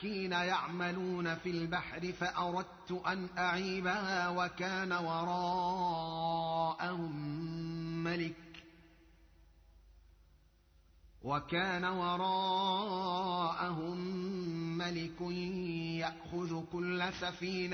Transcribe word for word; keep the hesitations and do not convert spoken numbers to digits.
مساكين يعملون في البحر فأردت أن أعيبها وكان وراءهم ملك وكان وراءهم ملك يأخذ كل سفينة